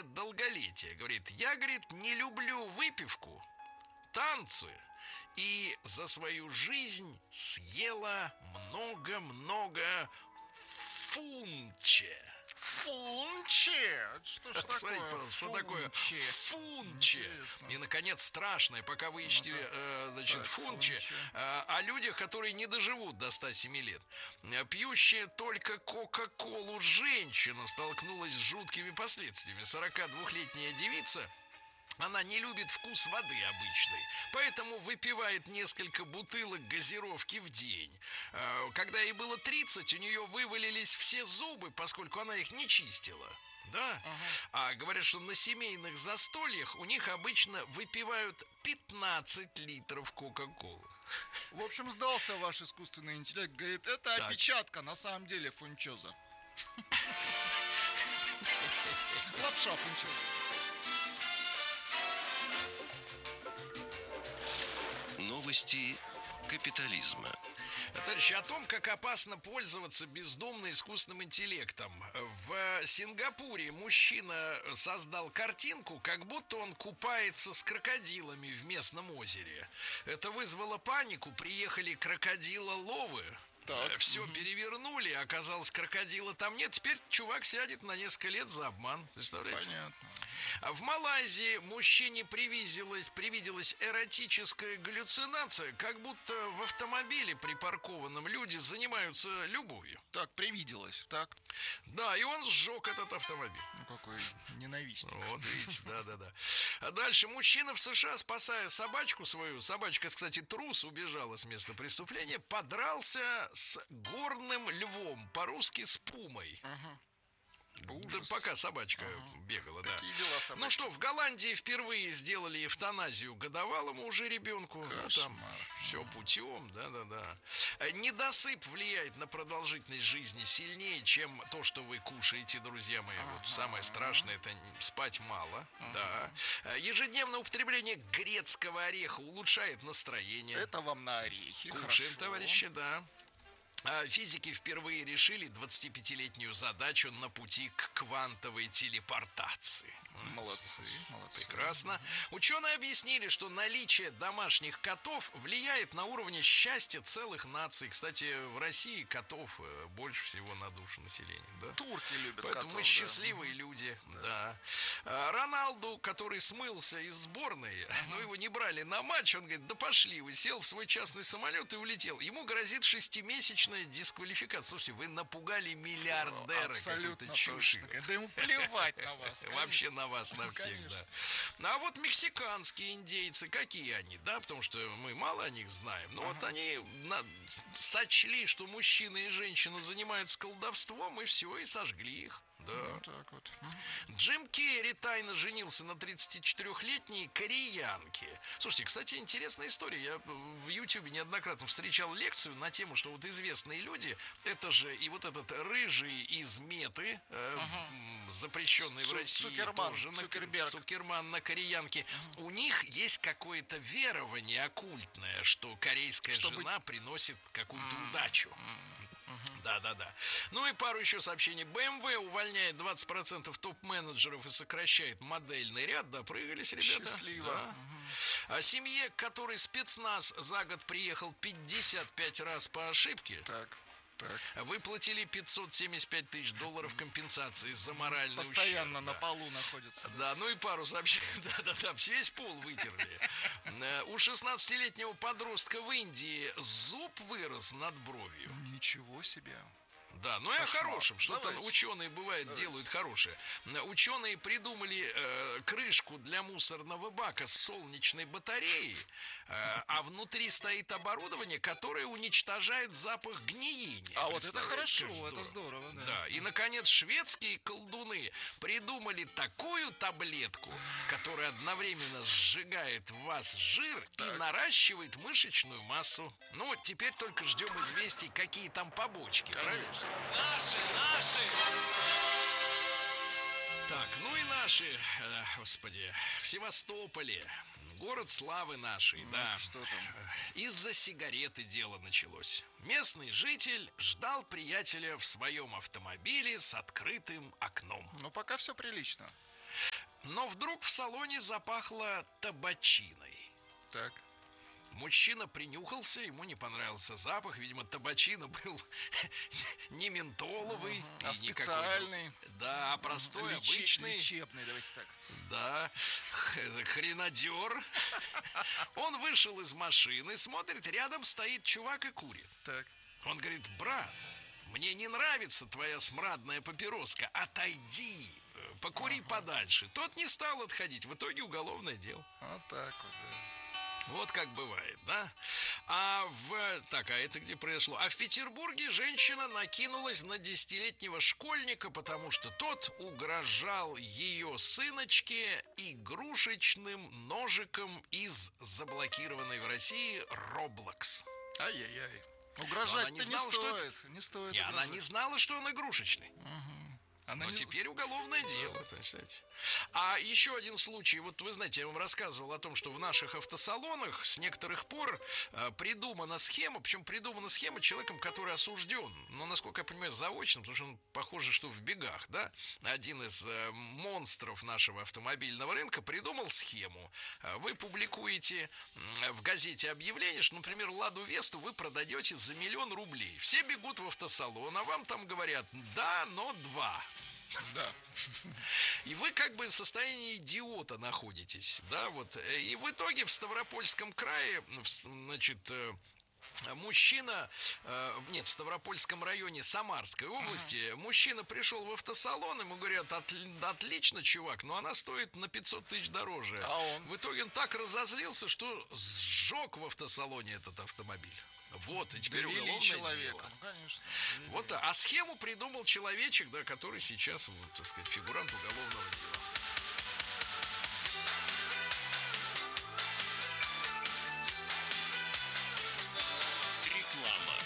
секрет долголетия. Говорит, я, говорит, не люблю выпивку, танцы и за свою жизнь съела много-много фунче. Фунче? Что ж Смотрите, такое? пожалуйста, что такое Фунче. фунче. Интересно. И, наконец, страшное, пока вы ищете, значит, Так, фунче, фунче. о людях, которые не доживут до 107 лет. Пьющая только кока-колу женщина столкнулась с жуткими последствиями. 42-летняя девица, она не любит вкус воды обычной, поэтому выпивает несколько бутылок газировки в день. Когда ей было 30, у нее вывалились все зубы, поскольку она их не чистила. Да? А говорят, что на семейных застольях у них обычно выпивают 15 литров кока-колы. В общем, сдался ваш искусственный интеллект. Говорит, это Так. опечатка, на самом деле фунчоза. Лапша фунчоза. Новости капитализма. Товарищи, о том, как опасно пользоваться бездумно искусственным интеллектом. В Сингапуре мужчина создал картинку, как будто он купается с крокодилами в местном озере. Это вызвало панику, приехали крокодилоловы. Так. Все перевернули, оказалось, крокодила там нет. Теперь чувак сядет на несколько лет за обман. Представляете? Понятно. А в Малайзии мужчине привиделась эротическая галлюцинация, как будто в автомобиле припаркованном люди занимаются любовью. Так, привиделось, так? Да, и он сжег этот автомобиль. Ну, какой ненавистник. Вот видите, да. А дальше мужчина в США, спасая собачку свою, собачка, кстати, трус, убежала с места преступления, подрался с горным львом, по-русски с пумой. Да, Ужас. пока собачка бегала, да. Такие дела собачки. Ну что, в Голландии впервые сделали эвтаназию годовалому уже ребенку. Ну, там все путем, да. Недосып влияет на продолжительность жизни сильнее, чем то, что вы кушаете, друзья мои. Вот самое страшное — это спать мало. Да. Ежедневное употребление грецкого ореха улучшает настроение. Это вам на орехи. Кушаем, хорошо. товарищи, да. Физики впервые решили 25-летнюю задачу на пути к квантовой телепортации. Молодцы. Прекрасно. Ученые объяснили, что наличие домашних котов влияет на уровень счастья целых наций. Кстати, в России котов больше всего на душу населения. Да? Турки любят Поэтому котов, мы да. счастливые люди. Да. Роналду, который смылся из сборной, но его не брали на матч, он говорит, да пошли вы, сел в свой частный самолет и улетел. Ему грозит 6-месячная дисквалификация. Слушайте, вы напугали миллиардера. Абсолютно чушь. точно. Да ему плевать на вас. Вообще на вас, на всех, Конечно. да. А вот мексиканские индейцы, какие они, да, потому что мы мало о них знаем. Но вот они сочли, что мужчина и женщина занимаются колдовством, и все, и сожгли их. Да. Вот так вот. Джим Керри тайно женился на 34-летней кореянке. Слушайте, кстати, интересная история. Я в Ютубе неоднократно встречал лекцию на тему, что вот известные люди, это же и вот этот рыжий из Меты, запрещенный в России, Цукерман на кореянке. У них есть какое-то верование оккультное, что корейская жена приносит какую-то удачу. Да. Ну и пару еще сообщений. BMW увольняет 20% топ-менеджеров и сокращает модельный ряд. Допрыгались, ребята. Счастливо. Да. А семье, к которой спецназ за год приехал 55 раз по ошибке, Так. выплатили $575 тысяч компенсации за моральный ущерб. Постоянно на полу находится. Да, ну и пару сообщений. Да, весь пол вытерли. У 16-летнего подростка в Индии зуб вырос над бровью. Ничего себе. Да, ну и о хорошем. Что-то ученые, бывает, делают хорошее. Ученые придумали крышку для мусорного бака с солнечной батареей, а внутри стоит оборудование, которое уничтожает запах гниения. А вот это Представляете, хорошо, как это здорово. Да, и, наконец, шведские колдуны придумали такую таблетку, которая одновременно сжигает в вас жир и наращивает мышечную массу. Ну, вот теперь только ждем известий, какие там побочки, правильно? Наши! Так, ну и наши, господи, в Севастополе, город славы нашей, да. Что там? Из-за сигареты дело началось. Местный житель ждал приятеля в своем автомобиле с открытым окном. Ну, пока все прилично. Но вдруг в салоне запахло табачиной. Так. Мужчина принюхался, ему не понравился запах. Видимо, табачина был не ментоловый, А и не специальный. какой-то, да, простой, обычный. Лечебный, давайте так. Да, хренадер. Он вышел из машины, смотрит, рядом стоит чувак и курит. Так. Он говорит: брат, мне не нравится твоя смрадная папироска, отойди, покури подальше. Тот не стал отходить, в итоге уголовное дело. Вот так вот, да. Вот как бывает, да? Так, а это где произошло? А в Петербурге женщина накинулась на 10-летнего школьника, потому что тот угрожал ее сыночке игрушечным ножиком из заблокированной в России Roblox. Ай-яй-яй. Угрожать-то не стоит. Не стоит. И она не знала, что он игрушечный. Она Но не- теперь уголовное дело, представляете. А еще один случай. Вот вы знаете, я вам рассказывал о том, что в наших автосалонах с некоторых пор придумана схема, причем придумана схема человеком, который осужден, но, насколько я понимаю, заочно, потому что он, похоже, что в бегах, да, один из монстров нашего автомобильного рынка придумал схему. Вы публикуете в газете объявление, что, например, Ладу Весту вы продадете за 1 000 000 рублей. Все бегут в автосалон, а вам там говорят: да, но 2. Да. И вы как бы в состоянии идиота находитесь, да, вот. И в итоге в Ставропольском крае, значит, мужчина, в Ставропольском районе Самарской области, мужчина пришел в автосалон, ему говорят: отлично, чувак, но она стоит на 500 000 дороже. А он? В итоге он так разозлился, что сжег в автосалоне этот автомобиль. Вот, и теперь Довели уголовное человека. дело. Ну, конечно. Вот, а схему придумал человечек, да, который сейчас, вот, так сказать, фигурант уголовного дела.